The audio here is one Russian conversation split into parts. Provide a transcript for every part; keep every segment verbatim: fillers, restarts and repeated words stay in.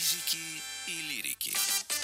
физики и лирики.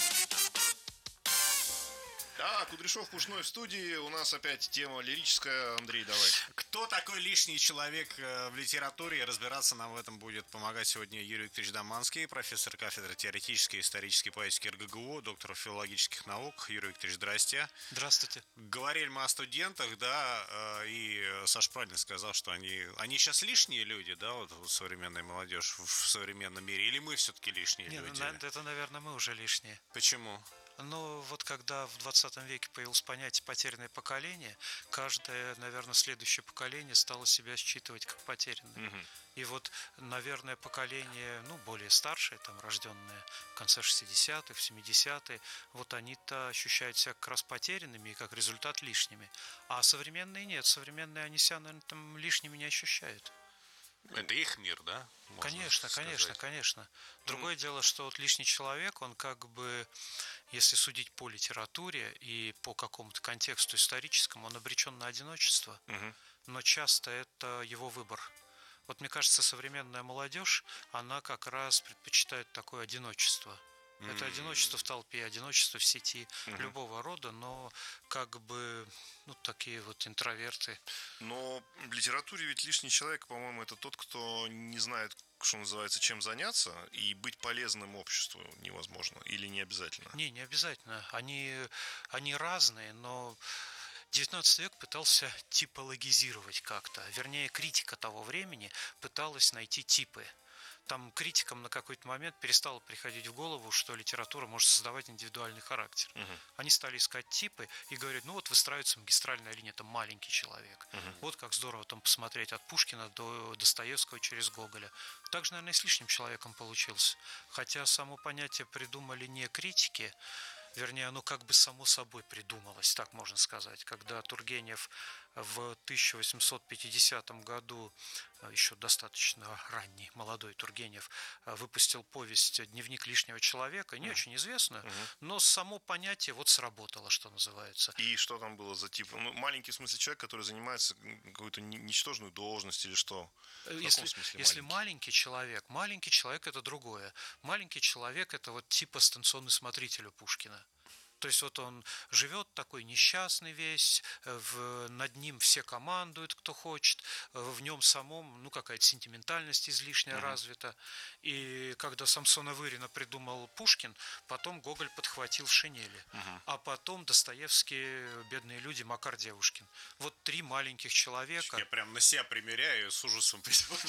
Да, Кудряшов, Пушной в студии. У нас опять тема лирическая. Андрей, давай. Кто такой лишний человек в литературе? Разбираться нам в этом будет помогать сегодня Юрий Викторович Доманский, профессор кафедры теоретической и исторической поэтики эр гэ гэ у, доктор филологических наук. Юрий Викторович, здрасте. Здравствуйте. Говорили мы о студентах, да, и Саш правильно сказал, что они, они сейчас лишние люди, да, вот современная молодежь в современном мире, или мы все-таки лишние Не, люди? ну, это, наверное, мы уже лишние. Почему? Ну, вот когда в двадцатом веке появилось понятие «потерянное поколение», каждое, наверное, следующее поколение стало себя считывать как потерянное. Угу. И вот, наверное, поколение, ну, более старшее, там, рожденное в конце шестидесятых, в семидесятые, вот они-то ощущают себя как раз потерянными и как результат лишними. А современные нет, современные они себя, наверное, там лишними не ощущают. Это их мир, да? Конечно, сказать. конечно, конечно. Другое mm. дело, что вот лишний человек, он как бы, если судить по литературе и по какому-то контексту историческому, он обречен на одиночество, mm-hmm. но часто это его выбор. Вот мне кажется, современная молодежь, она как раз предпочитает такое одиночество. Mm-hmm. Это одиночество в толпе, одиночество в сети, mm-hmm. любого рода, но как бы, ну, такие вот интроверты. Но в литературе ведь лишний человек, по-моему, это тот, кто не знает, что называется, чем заняться, и быть полезным обществу невозможно, или не обязательно? Не, не обязательно. Они, они разные, но девятнадцатый век пытался типологизировать как-то. Вернее, критика того времени пыталась найти типы. Там критикам на какой-то момент перестало приходить в голову, что литература может создавать индивидуальный характер. Uh-huh. Они стали искать типы и говорят, ну вот выстраивается магистральная линия, это маленький человек. Uh-huh. Вот как здорово там посмотреть от Пушкина до Достоевского через Гоголя. Так же, наверное, и с лишним человеком получилось. Хотя само понятие придумали не критики, вернее, оно как бы само собой придумалось, так можно сказать. Когда Тургенев в тысяча восемьсот пятидесятом году, еще достаточно ранний, молодой Тургенев, выпустил повесть «Дневник лишнего человека», не uh-huh. очень известную, uh-huh. но само понятие вот сработало, что называется. И что там было за тип? Ну, маленький, в смысле, человек, который занимается какой-то ничтожную должность или что? Если, если маленький? маленький человек, маленький человек – это другое. Маленький человек – это вот типа станционный смотритель у Пушкина. То есть вот он живет такой несчастный весь, в, над ним все командуют, кто хочет, в нем самом, ну, какая-то сентиментальность излишняя uh-huh. развита. И когда Самсона Вырина придумал Пушкин, потом Гоголь подхватил в шинели. Uh-huh. А потом Достоевский, бедные люди, Макар Девушкин. Вот три маленьких человека. Я прям на себя примеряю, с ужасом